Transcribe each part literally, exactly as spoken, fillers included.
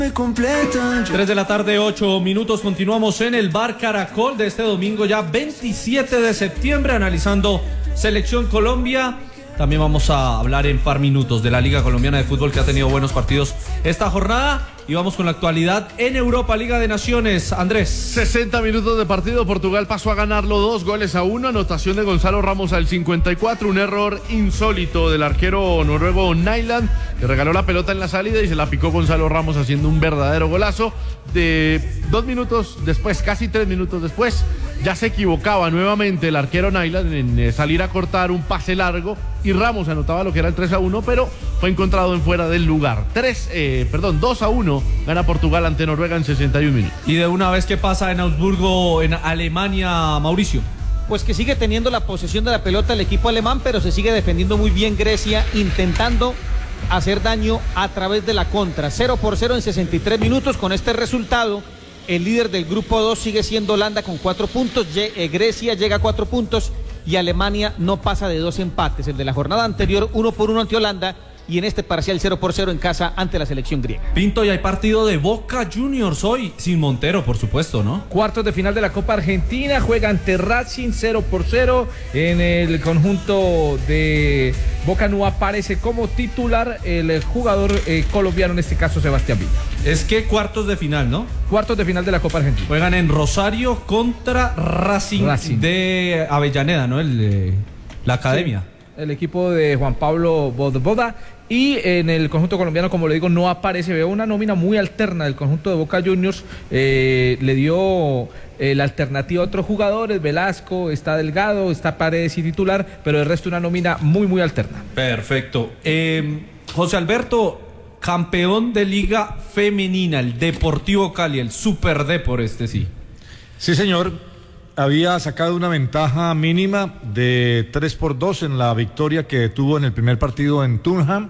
Tres de la tarde, ocho minutos. Continuamos en el Bar Caracol de este domingo, ya veintisiete de septiembre, analizando Selección Colombia. También vamos a hablar en par minutos de la Liga Colombiana de Fútbol, que ha tenido buenos partidos esta jornada. Y vamos con la actualidad en Europa, Liga de Naciones. Andrés. sesenta minutos de partido. Portugal pasó a ganarlo dos goles a uno. Anotación de Gonzalo Ramos al cincuenta y cuatro. Un error insólito del arquero noruego Nyland, que regaló la pelota en la salida y se la picó Gonzalo Ramos, haciendo un verdadero golazo. De dos minutos después, casi tres minutos después, ya se equivocaba nuevamente el arquero Nyland en salir a cortar un pase largo y Ramos anotaba lo que era el tres a uno, pero fue encontrado en fuera del lugar. tres, eh, perdón, dos a uno gana Portugal ante Noruega en sesenta y un minutos. Y de una vez, ¿qué pasa en Augsburgo, en Alemania, Mauricio? Pues que sigue teniendo la posesión de la pelota el equipo alemán, pero se sigue defendiendo muy bien Grecia, intentando hacer daño a través de la contra. cero por cero en sesenta y tres minutos. Con este resultado, el líder del grupo dos sigue siendo Holanda con cuatro puntos, Grecia llega a cuatro puntos y Alemania no pasa de dos empates. El de la jornada anterior, uno por uno ante Holanda, y en este parcial cero por cero en casa ante la selección griega. Pinto, y hay partido de Boca Juniors hoy, sin Montero, por supuesto, ¿no? Cuartos de final de la Copa Argentina, juega ante Racing cero por cero. En el conjunto de Boca no aparece como titular el jugador eh, colombiano, en este caso Sebastián Villa. Es que cuartos de final, ¿no? Cuartos de final de la Copa Argentina. Juegan en Rosario contra Racing, Racing. de Avellaneda, ¿no? El, eh, la academia. Sí. El equipo de Juan Pablo Boda, y en el conjunto colombiano, como le digo, no aparece. Veo una nómina muy alterna del conjunto de Boca Juniors. Eh, le dio eh, la alternativa a otros jugadores. Velasco, está Delgado, está Paredes y titular, pero el resto una nómina muy muy alterna. Perfecto. eh, José Alberto, campeón de Liga Femenina, el Deportivo Cali, el Super Depor, este sí. Sí, señor. Había sacado una ventaja mínima de tres por dos en la victoria que tuvo en el primer partido en Tunham,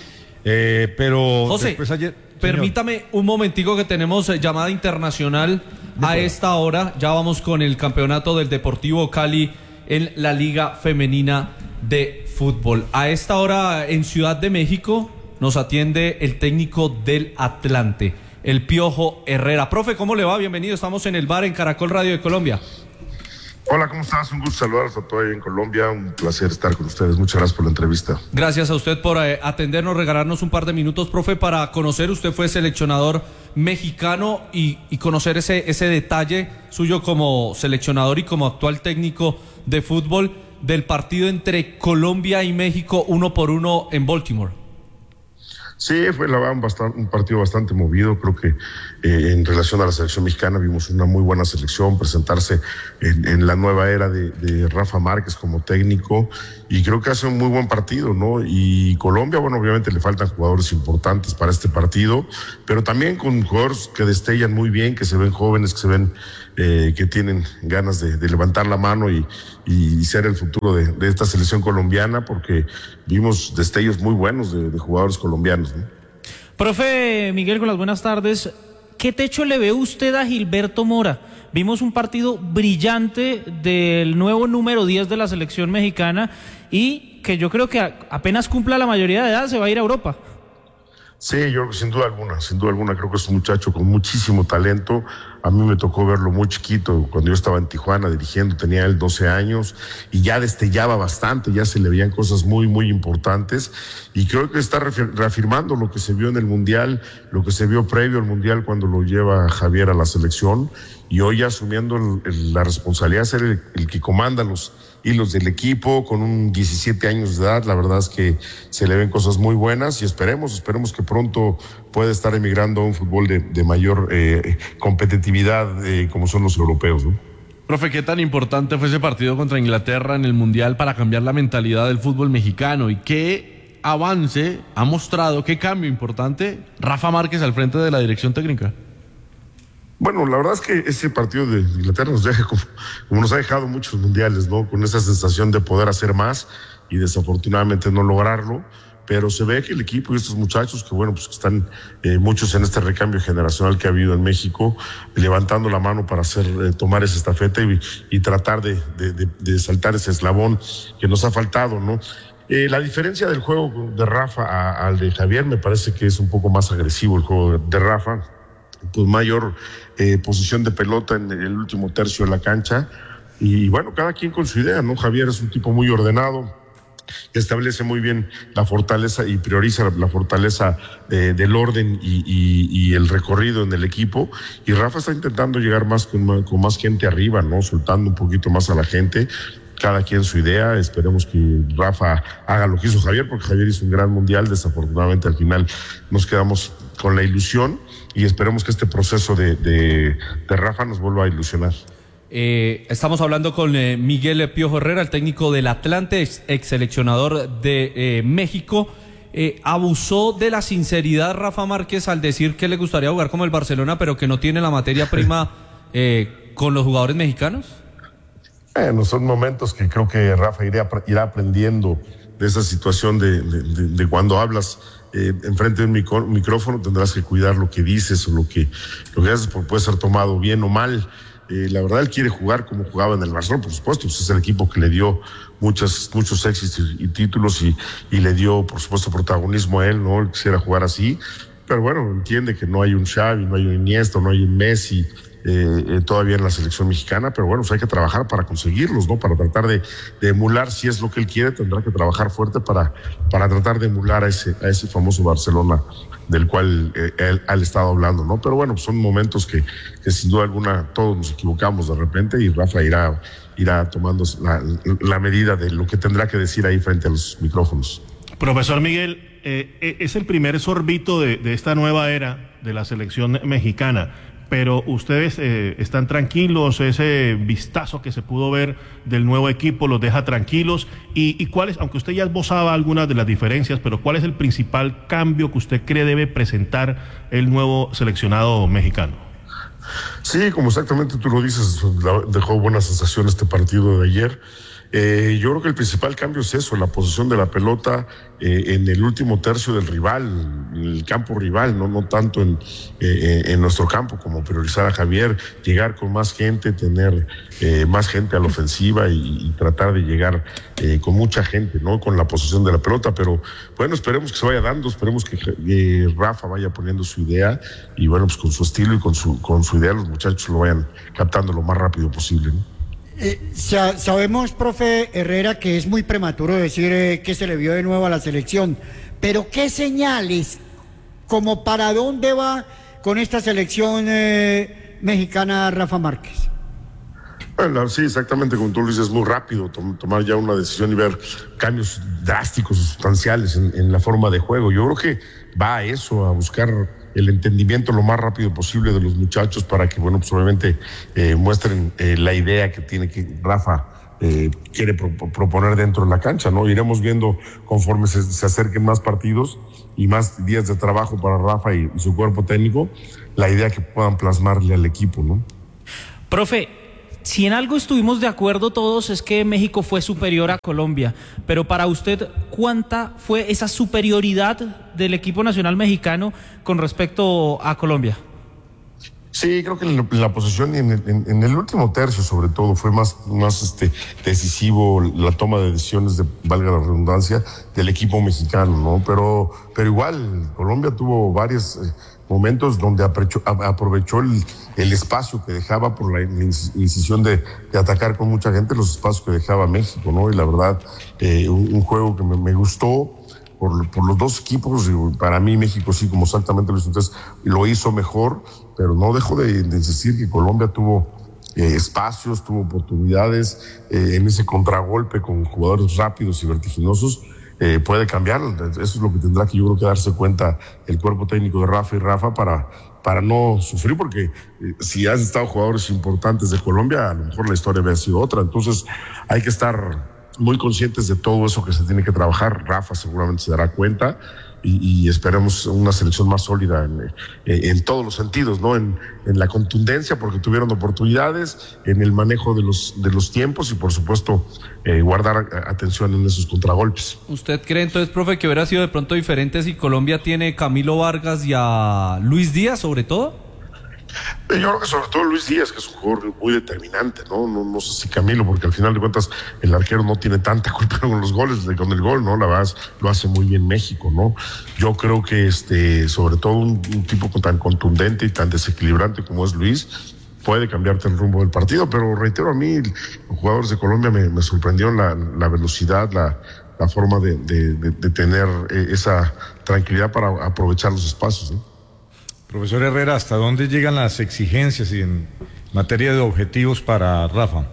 eh, pero José, después ayer... Permítame señor. un momentico, que tenemos llamada internacional a esta hora. Ya vamos con el campeonato del Deportivo Cali en la Liga Femenina de Fútbol. A esta hora en Ciudad de México nos atiende el técnico del Atlante, el Piojo Herrera. Profe, ¿cómo le va? Bienvenido, estamos en el bar en Caracol Radio de Colombia. Hola, ¿cómo estás? Un gusto saludarlos a todos ahí en Colombia, un placer estar con ustedes, muchas gracias por la entrevista. Gracias a usted por eh, atendernos, regalarnos un par de minutos, profe, para conocer. Usted fue seleccionador mexicano y, y conocer ese, ese detalle suyo como seleccionador y como actual técnico de fútbol del partido entre Colombia y México, uno por uno en Baltimore. Sí, fue la verdad un, bastante, un partido bastante movido. Creo que eh, en relación a la selección mexicana vimos una muy buena selección presentarse en, en la nueva era de, de Rafa Márquez como técnico, y creo que hace un muy buen partido, ¿no? Y Colombia, bueno, obviamente le faltan jugadores importantes para este partido, pero también con jugadores que destellan muy bien, que se ven jóvenes, que se ven eh, que tienen ganas de, de levantar la mano y, y ser el futuro de, de esta selección colombiana, porque vimos destellos muy buenos de, de jugadores colombianos, ¿no? Profe Miguel, con las buenas tardes. ¿Qué techo le ve usted a Gilberto Mora? Vimos un partido brillante del nuevo número diez de la selección mexicana, y que yo creo que apenas cumpla la mayoría de edad se va a ir a Europa. Sí, yo sin duda alguna, sin duda alguna, creo que es un muchacho con muchísimo talento. A mí me tocó verlo muy chiquito, cuando yo estaba en Tijuana dirigiendo, tenía él doce años y ya destellaba bastante, ya se le veían cosas muy, muy importantes, y creo que está reafirmando lo que se vio en el Mundial, lo que se vio previo al Mundial cuando lo lleva Javier a la selección, y hoy ya asumiendo el, el, la responsabilidad de ser el, el que comanda los hilos del equipo con un diecisiete años de edad. La verdad es que se le ven cosas muy buenas, y esperemos, esperemos que pronto pueda estar emigrando a un fútbol de, de mayor eh, competitividad eh, como son los europeos, ¿no? Profe, ¿qué tan importante fue ese partido contra Inglaterra en el Mundial para cambiar la mentalidad del fútbol mexicano? ¿Y qué avance ha mostrado, qué cambio importante Rafa Márquez al frente de la dirección técnica? Bueno, la verdad es que ese partido de Inglaterra nos deja como, como nos ha dejado muchos mundiales, ¿no? Con esa sensación de poder hacer más y desafortunadamente no lograrlo, pero se ve que el equipo y estos muchachos, que bueno, pues que están eh, muchos en este recambio generacional que ha habido en México, levantando la mano para hacer eh, tomar esa estafeta y, y tratar de, de, de, de saltar ese eslabón que nos ha faltado, ¿no? Eh, la diferencia del juego de Rafa a, al de Javier me parece que es un poco más agresivo el juego de Rafa, con mayor eh, posición de pelota en el último tercio de la cancha. Y bueno, cada quien con su idea, ¿no? Javier es un tipo muy ordenado, establece muy bien la fortaleza y prioriza la fortaleza eh, del orden y, y, y el recorrido en el equipo. Y Rafa está intentando llegar más con, con más gente arriba, ¿no? Soltando un poquito más a la gente. Cada quien su idea, esperemos que Rafa haga lo que hizo Javier, porque Javier hizo un gran mundial, desafortunadamente al final nos quedamos con la ilusión y esperemos que este proceso de, de, de Rafa nos vuelva a ilusionar. Eh, estamos hablando con eh, Miguel Piojo Herrera, el técnico del Atlante, ex, ex seleccionador de eh, México. Eh, ¿Abusó de la sinceridad Rafa Márquez al decir que le gustaría jugar como el Barcelona, pero que no tiene la materia prima eh, con los jugadores mexicanos? Bueno, son momentos que creo que Rafa irá, irá aprendiendo de esa situación de, de, de, de cuando hablas eh, enfrente de un micro, micrófono, tendrás que cuidar lo que dices o lo que, lo que haces, porque puede ser tomado bien o mal. Eh, la verdad, él quiere jugar como jugaba en el Barcelona, por supuesto, pues es el equipo que le dio muchas, muchos éxitos y, y títulos y, y le dio, por supuesto, protagonismo a él, ¿no? Él quisiera jugar así, pero bueno, entiende que no hay un Xavi, no hay un Iniesta, no hay un Messi, Eh, eh, todavía en la selección mexicana, pero bueno, pues hay que trabajar para conseguirlos, ¿no? Para tratar de, de emular, si es lo que él quiere, tendrá que trabajar fuerte para, para tratar de emular a ese, a ese famoso Barcelona del cual eh, él ha estado hablando, ¿no? Pero bueno, pues son momentos que, que sin duda alguna todos nos equivocamos de repente y Rafa irá, irá tomando la, la medida de lo que tendrá que decir ahí frente a los micrófonos. Profesor Miguel, eh, es el primer sorbito de, de esta nueva era de la selección mexicana. Pero ustedes eh, están tranquilos, ese vistazo que se pudo ver del nuevo equipo los deja tranquilos. ¿Y, y cuál es, aunque usted ya esbozaba algunas de las diferencias, pero cuál es el principal cambio que usted cree debe presentar el nuevo seleccionado mexicano? Sí, como exactamente tú lo dices, dejó buena sensación este partido de ayer. Eh, yo creo que el principal cambio es eso, la posesión de la pelota eh, en el último tercio del rival, en el campo rival, no, no tanto en, eh, en nuestro campo, como priorizar a Javier, llegar con más gente, tener eh, más gente a la ofensiva y, y tratar de llegar eh, con mucha gente, ¿no? Con la posesión de la pelota, pero bueno, esperemos que se vaya dando, esperemos que eh, Rafa vaya poniendo su idea y bueno, pues con su estilo y con su, con su idea los muchachos lo vayan captando lo más rápido posible, ¿no? Eh, sa sabemos, profe Herrera, que es muy prematuro decir eh, que se le vio de nuevo a la selección, pero ¿qué señales, como para dónde va con esta selección eh, mexicana Rafa Márquez? Bueno, sí, exactamente, como tú lo dices, es muy rápido tom tomar ya una decisión y ver cambios drásticos, sustanciales en, en la forma de juego. Yo creo que va a eso, a buscar el entendimiento lo más rápido posible de los muchachos para que, bueno, pues obviamente eh, muestren eh, la idea que tiene que Rafa eh, quiere pro proponer dentro de la cancha, ¿no? Iremos viendo conforme se, se acerquen más partidos y más días de trabajo para Rafa y, y su cuerpo técnico, la idea que puedan plasmarle al equipo, ¿no? Profe, si en algo estuvimos de acuerdo todos es que México fue superior a Colombia, pero para usted, ¿cuánta fue esa superioridad del equipo nacional mexicano con respecto a Colombia? Sí, creo que en la, en la posesión y en el, en, en el último tercio sobre todo fue más, más este, decisivo la toma de decisiones, de, valga la redundancia, del equipo mexicano, ¿no? Pero, pero igual, Colombia tuvo varios eh, momentos donde aprovechó, aprovechó el, el espacio que dejaba por la incisión de, de atacar con mucha gente, los espacios que dejaba México, ¿no? Y la verdad, eh, un, un juego que me, me gustó por, por los dos equipos. Para mí México sí, como exactamente lo hizo, entonces, lo hizo mejor, pero no dejo de, de insistir que Colombia tuvo eh, espacios, tuvo oportunidades eh, en ese contragolpe con jugadores rápidos y vertiginosos. Eh, puede cambiar, eso es lo que tendrá que yo creo que darse cuenta el cuerpo técnico de Rafa y Rafa para, para no sufrir, porque eh, si has estado jugadores importantes de Colombia, a lo mejor la historia habría sido otra. Entonces hay que estar muy conscientes de todo eso que se tiene que trabajar. Rafa seguramente se dará cuenta y, y esperemos una selección más sólida en, en, en todos los sentidos, ¿no? En, en la contundencia, porque tuvieron oportunidades, en el manejo de los, de los tiempos y por supuesto eh, guardar atención en esos contragolpes. ¿Usted cree entonces, profe, que hubiera sido de pronto diferente si Colombia tiene Camilo Vargas y a Luis Díaz sobre todo? Yo creo que sobre todo Luis Díaz, que es un jugador muy determinante, ¿no? No, no sé si Camilo, porque al final de cuentas el arquero no tiene tanta culpa con los goles, con el gol, ¿no? La verdad lo hace muy bien México, ¿no? Yo creo que este, sobre todo un, un tipo tan contundente y tan desequilibrante como es Luis, puede cambiarte el rumbo del partido, pero reitero, a mí los jugadores de Colombia me, me sorprendieron la, la velocidad, la, la forma de, de, de, de tener eh, esa tranquilidad para aprovechar los espacios, ¿no? Profesor Herrera, ¿hasta dónde llegan las exigencias en materia de objetivos para Rafa?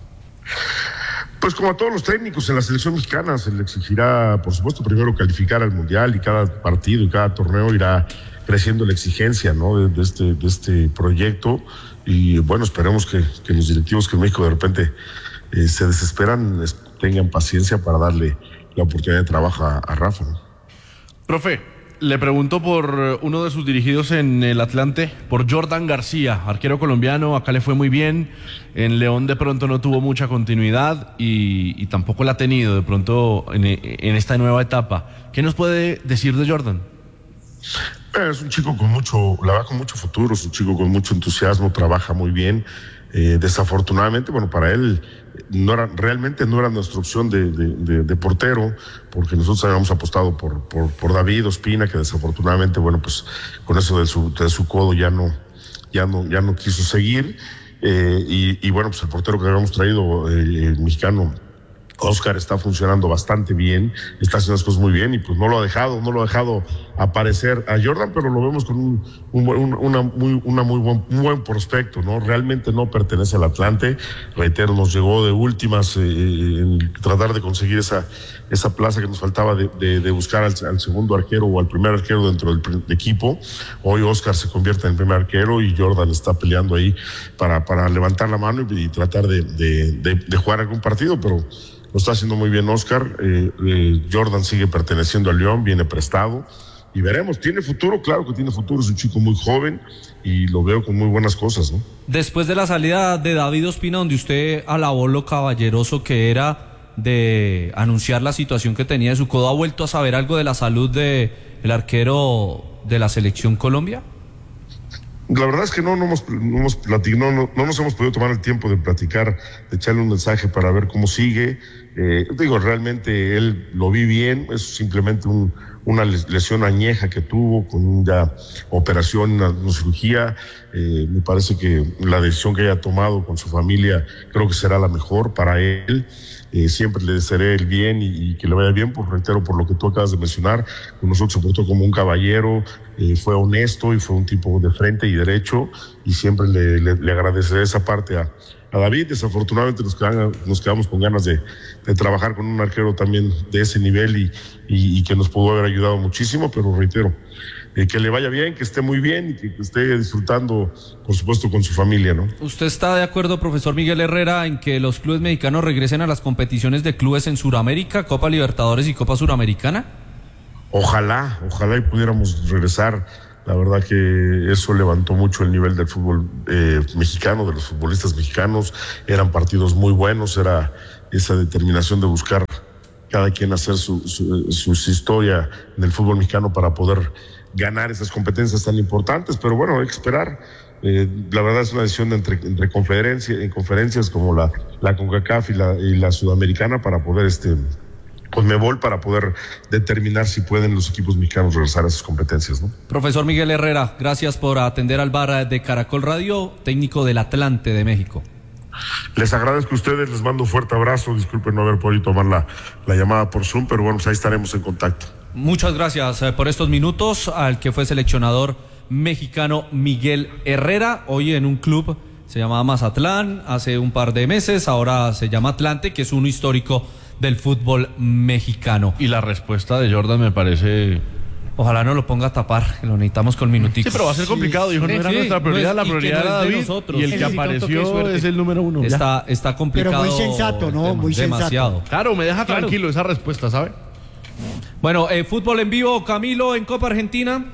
Pues como a todos los técnicos en la selección mexicana se le exigirá, por supuesto, primero calificar al Mundial, y cada partido y cada torneo irá creciendo la exigencia, ¿no? de, de, este, de este proyecto, y bueno, esperemos que, que los directivos que en México de repente eh, se desesperan, es, tengan paciencia para darle la oportunidad de trabajo a, a Rafa, ¿no? Profe, le pregunto por uno de sus dirigidos en el Atlante, por Jordan García, arquero colombiano. Acá le fue muy bien, en León de pronto no tuvo mucha continuidad y, y tampoco la ha tenido de pronto en, en esta nueva etapa. ¿Qué nos puede decir de Jordan? Es un chico con mucho, la verdad, con mucho futuro, es un chico con mucho entusiasmo, trabaja muy bien. Eh, desafortunadamente, bueno, para él no era, realmente no era nuestra opción de, de, de, de portero, porque nosotros habíamos apostado por, por, por David Ospina, que desafortunadamente, bueno, pues con eso de su, de su codo ya no, ya no, ya no quiso seguir. Eh, y, y bueno, pues el portero que habíamos traído, eh, el mexicano Oscar, está funcionando bastante bien, está haciendo las cosas muy bien, y pues no lo ha dejado, no lo ha dejado aparecer a Jordan, pero lo vemos con un, un, un una muy, una muy buen, un buen prospecto, ¿no? Realmente no pertenece al Atlante, reitero, nos llegó de últimas eh, en tratar de conseguir esa, esa plaza que nos faltaba de, de, de buscar al, al segundo arquero o al primer arquero dentro del equipo. Hoy Oscar se convierte en el primer arquero y Jordan está peleando ahí para, para levantar la mano y, y tratar de, de, de, de jugar algún partido, pero lo está haciendo muy bien Oscar. Eh, eh, Jordan sigue perteneciendo al León, viene prestado y veremos. ¿Tiene futuro? Claro que tiene futuro, es un chico muy joven y lo veo con muy buenas cosas, ¿no? Después de la salida de David Ospina, donde usted alabó lo caballeroso que era de anunciar la situación que tenía de su codo, ¿ha vuelto a saber algo de la salud de el arquero de la selección Colombia? La verdad es que no, no, hemos, no, hemos platic, no, no, no nos hemos podido tomar el tiempo de platicar, de echarle un mensaje para ver cómo sigue. Eh, digo, realmente él lo vi bien, es simplemente un, una lesión añeja que tuvo con una operación, una, una cirugía. Eh, me parece que la decisión que haya tomado con su familia creo que será la mejor para él. Eh, siempre le desearé el bien y, y que le vaya bien, por reitero, por lo que tú acabas de mencionar. Con nosotros se portó como un caballero, eh, fue honesto y fue un tipo de frente y derecho, y siempre le, le, le agradeceré esa parte a, a David. Desafortunadamente nos, quedan, nos quedamos con ganas de, de trabajar con un arquero también de ese nivel y, y, y que nos pudo haber ayudado muchísimo, pero reitero, Eh, que le vaya bien, que esté muy bien y que, que esté disfrutando, por supuesto, con su familia, ¿no? ¿Usted está de acuerdo, profesor Miguel Herrera, en que los clubes mexicanos regresen a las competiciones de clubes en Sudamérica, Copa Libertadores y Copa Suramericana? Ojalá, ojalá y pudiéramos regresar. La verdad que eso levantó mucho el nivel del fútbol eh, mexicano, de los futbolistas mexicanos. Eran partidos muy buenos, era esa determinación de buscar cada quien hacer su, su, su, su historia en el fútbol mexicano para poder ganar esas competencias tan importantes, pero bueno, hay que esperar. Eh, la verdad es una decisión de entre, entre conferencias, en conferencias como la, la CONCACAF y la, y la Sudamericana para poder, este, CONMEBOL, para poder determinar si pueden los equipos mexicanos regresar a esas competencias, ¿no? Profesor Miguel Herrera, gracias por atender al bar de Caracol Radio, técnico del Atlante de México. Les agradezco a ustedes, les mando un fuerte abrazo, disculpen no haber podido tomar la, la llamada por Zoom, pero bueno, pues ahí estaremos en contacto. Muchas gracias eh, por estos minutos al que fue seleccionador mexicano Miguel Herrera, hoy en un club, se llamaba Mazatlán, hace un par de meses, ahora se llama Atlante, que es uno histórico del fútbol mexicano. Y la respuesta de Jordan me parece... Ojalá no lo ponga a tapar, que lo necesitamos con minutitos. Sí, pero va a ser complicado, dijo, no era sí, nuestra prioridad, no es, la prioridad era David, y el que apareció es el número uno. Está, está complicado. Pero muy sensato, ¿no? Muy demasiado. sensato. Claro, me deja claro. tranquilo esa respuesta, ¿sabe? Bueno, eh, fútbol en vivo, Camilo, en Copa Argentina.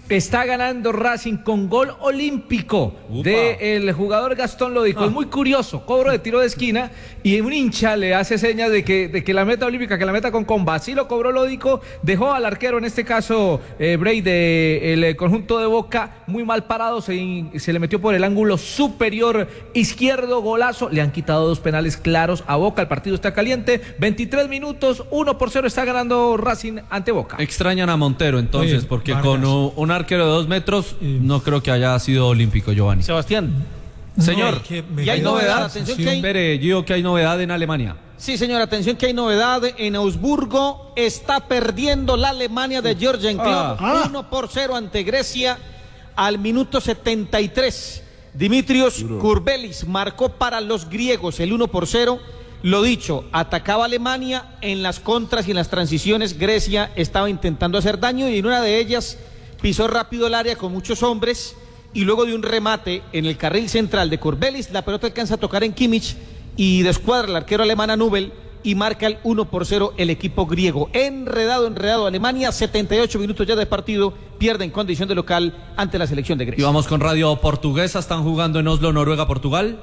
Está ganando Racing con gol olímpico del jugador Gastón Lodico. Ah. Es muy curioso, cobro de tiro de esquina y un hincha le hace señas de que, de que la meta olímpica, que la meta con comba. Así lo cobró Lodico, dejó al arquero, en este caso eh, Bray del conjunto de Boca, muy mal parado, se, se le metió por el ángulo superior izquierdo, golazo. Le han quitado dos penales claros a Boca, el partido está caliente, veintitrés minutos, uno por cero está ganando Racing ante Boca. Extrañan a Montero entonces, Oye, porque Vargas. con una arquero de dos metros, no creo que haya sido olímpico, Giovanni. Sebastián. Señor, No, es que me y hay dio novedad, la atención sensación- que hay... Espere, Gio, que hay novedad en Alemania. Sí, señor, atención que hay novedad. En Augsburgo está perdiendo la Alemania de Jürgen Klopp, Ah. uno por cero ante Grecia al minuto setenta y tres. Dimitrios Kurbelis marcó para los griegos el uno por cero. Lo dicho, atacaba Alemania en las contras y en las transiciones. Grecia estaba intentando hacer daño y en una de ellas pisó rápido el área con muchos hombres y luego de un remate en el carril central de Kurbelis, la pelota alcanza a tocar en Kimmich y descuadra el arquero alemán a Nubel y marca el uno por cero el equipo griego. Enredado, enredado Alemania, setenta y ocho minutos ya de partido, pierde en condición de local ante la selección de Y Grecia. vamos con Radio Portuguesa, están jugando en Oslo, Noruega, Portugal.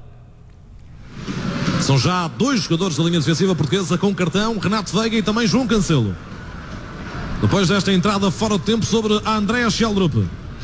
São já dois jogadores da linha defensiva portuguesa com cartão, Renato Veiga e também João Cancelo. Depois desta entrada fora de tempo sobre a Andrea Schjelderup.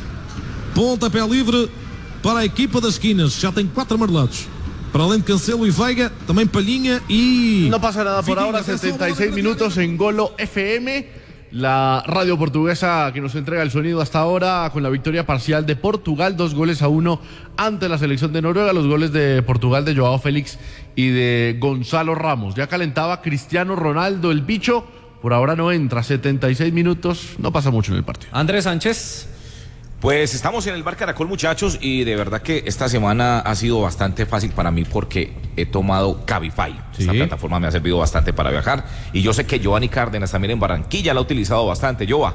Pontapé livre para a equipa das esquinas, já tem quatro amarelados. Para além de Cancelo e Veiga, também Palhinha y... No pasa nada por ahora, setenta y seis minutos en Golo F M. La radio portuguesa que nos entrega el sonido hasta ahora con la victoria parcial de Portugal, dos goles a uno ante la selección de Noruega, los goles de Portugal de Joao Félix y de Gonzalo Ramos. Ya calentaba Cristiano Ronaldo, el bicho, por ahora no entra, setenta y seis minutos, no pasa mucho en el partido. Andrés Sánchez. Pues estamos en el Bar Caracol, muchachos, y de verdad que esta semana ha sido bastante fácil para mí porque he tomado Cabify. Sí. Esta plataforma me ha servido bastante para viajar y yo sé que Giovanni Cárdenas también en Barranquilla la ha utilizado bastante. Giova.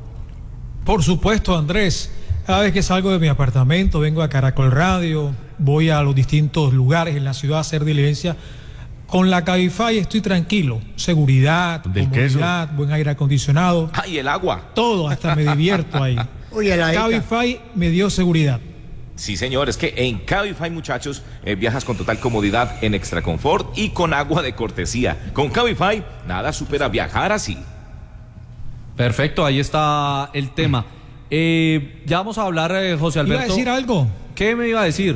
Por supuesto, Andrés. Cada vez que salgo de mi apartamento, vengo a Caracol Radio, voy a los distintos lugares en la ciudad a hacer diligencia. Con la Cabify estoy tranquilo. Seguridad, Del comodidad, queso. buen aire acondicionado. Ah, y el agua. Todo, hasta me divierto ahí. Uy, el Aeca. Cabify me dio seguridad. Sí, señor, es que en Cabify, muchachos, eh, viajas con total comodidad en extra confort y con agua de cortesía. Con Cabify, nada supera viajar así. Perfecto, ahí está el tema. Eh, ya vamos a hablar, eh, José Alberto. ¿Iba a decir algo? ¿Qué me iba a decir?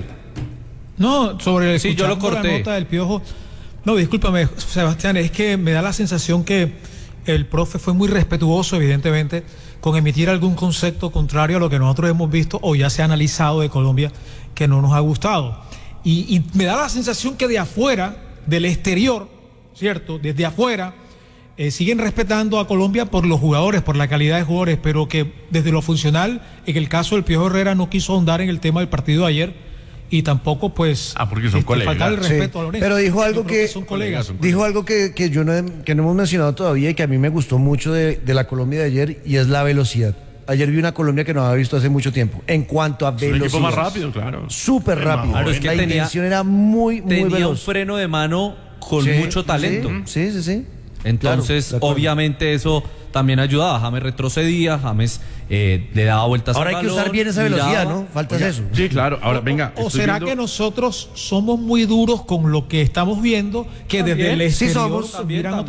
No, sobre Sí, yo lo escuchando corté. la nota del Piojo. No, discúlpame, Sebastián, es que me da la sensación que el profe fue muy respetuoso, evidentemente, con emitir algún concepto contrario a lo que nosotros hemos visto o ya se ha analizado de Colombia que no nos ha gustado. Y, y me da la sensación que de afuera, del exterior, ¿cierto? Desde afuera, eh, siguen respetando a Colombia por los jugadores, por la calidad de jugadores, pero que desde lo funcional, en el caso del Piojo Herrera, no quiso ahondar en el tema del partido de ayer. Y tampoco, pues, Ah, porque son este, colegas. faltar el respeto Sí, a Lorenzo. pero dijo algo Yo creo que- son colegas. Dijo algo que, que yo no, he- que no hemos mencionado todavía y que a mí me gustó mucho de, de la Colombia de ayer, y es la velocidad. Ayer vi una Colombia que no había visto hace mucho tiempo. En cuanto a Es un velocidad. equipo más rápido, claro. Súper Es más rápido. Claro, es que la tenía- intención era muy, muy Tenía un veloz. freno de mano con Sí, mucho talento. Sí, sí, sí. Entonces, Claro, de acuerdo. obviamente eso también ayudaba. James retrocedía, James eh, le daba vueltas Ahora al hay que balón, usar bien esa velocidad, miraba. ¿no? Falta Oiga, eso. Sí, claro. Ahora, venga. ¿O estoy será viendo- que nosotros somos muy duros con lo que estamos viendo, que desde También. el Sí exterior somos. miran También,